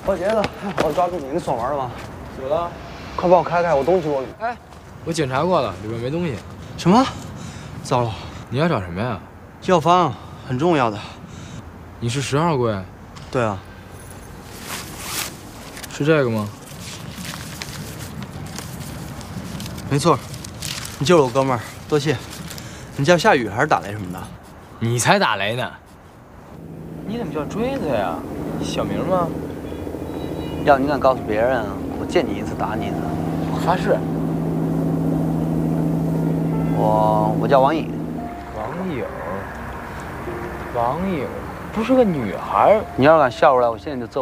老杰子，我抓住你锁门了吗？ 锁了。 快帮我开开，我东西我…… 哎，我检查过了，里边没东西。 什么？糟了！ 你要找什么呀？ 药方，很重要的。 你是10号柜？ 对啊。 是这个吗？ 没错。你救了我哥们儿，多谢。你叫下雨还是打雷什么的？ 你才打雷呢！你怎么叫锥子呀？小名吗？ 要你敢告诉别人，我见你一次打你的。 我发誓。 我叫王颖。 王颖不是个女孩。 你要是敢笑出来，我现在就揍。